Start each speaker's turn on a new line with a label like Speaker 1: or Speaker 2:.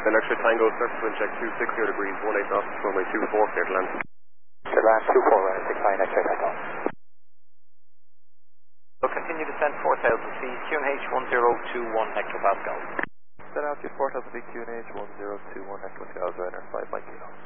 Speaker 1: Then extra Tango, surface wind check 260 degrees, 18 knots, runway 24, clear to land.
Speaker 2: Clear to land, 24, runway 69, extra Tango.
Speaker 3: So continue descent 4,000 feet, QNH 1021 hectopascal.
Speaker 2: Set out to 4,000 feet, QNH 1021 hectopascal, Ryanair 5 Mike Kilo.